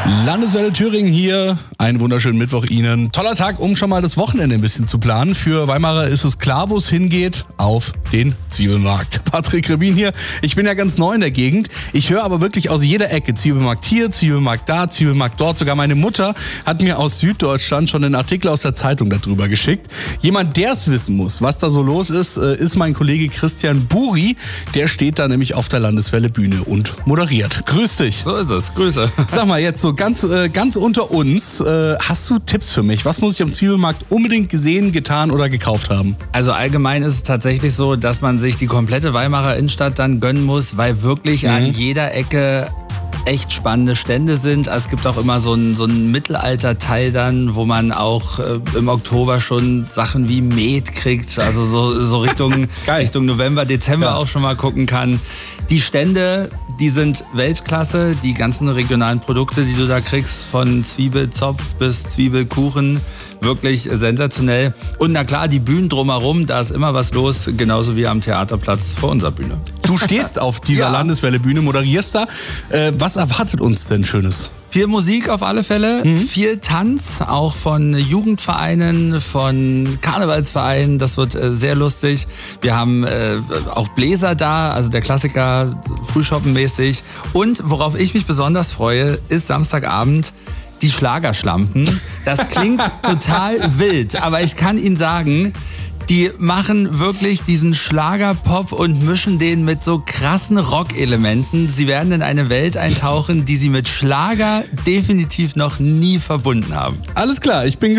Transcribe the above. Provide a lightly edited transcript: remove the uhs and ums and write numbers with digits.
Landeswelle Thüringen hier. Einen wunderschönen Mittwoch Ihnen. Toller Tag, um schon mal das Wochenende ein bisschen zu planen. Für Weimarer ist es klar, wo es hingeht. Auf den Zwiebelmarkt. Patrick Rebin hier. Ich bin ja ganz neu in der Gegend. Ich höre aber wirklich aus jeder Ecke. Zwiebelmarkt hier, Zwiebelmarkt da, Zwiebelmarkt dort. Sogar meine Mutter hat mir aus Süddeutschland schon einen Artikel aus der Zeitung darüber geschickt. Jemand, der es wissen muss, was da so los ist, ist mein Kollege Christian Buri. Der steht da nämlich auf der Landeswelle Bühne und moderiert. Grüß dich. So ist es. Grüße. Sag mal, jetzt so ganz unter uns, hast du Tipps für mich? Was muss ich am Zwiebelmarkt unbedingt gesehen, getan oder gekauft haben? Also allgemein ist es tatsächlich so, dass man sich die komplette Weimarer Innenstadt dann gönnen muss, weil wirklich an jeder Ecke echt spannende Stände sind. Also es gibt auch immer so ein Mittelalter-Teil dann, wo man auch im Oktober schon Sachen wie Met kriegt, also so Richtung November, Dezember auch schon mal gucken kann. Die Stände, die sind Weltklasse, die ganzen regionalen Produkte, die du da kriegst, von Zwiebelzopf bis Zwiebelkuchen, wirklich sensationell. Und na klar, die Bühnen drumherum, da ist immer was los, genauso wie am Theaterplatz vor unserer Bühne. Du stehst auf dieser Landeswelle Bühne, moderierst da. Was erwartet uns denn Schönes? Viel Musik auf alle Fälle, viel Tanz, auch von Jugendvereinen, von Karnevalsvereinen, das wird sehr lustig. Wir haben auch Bläser da, also der Klassiker, Frühschoppenmäßig. Und worauf ich mich besonders freue, ist Samstagabend die Schlagerschlampen. Das klingt total wild, aber ich kann Ihnen sagen, die machen wirklich diesen Schlagerpop und mischen den mit so krassen Rockelementen. Sie werden in eine Welt eintauchen, die sie mit Schlager definitiv noch nie verbunden haben. Alles klar, ich bin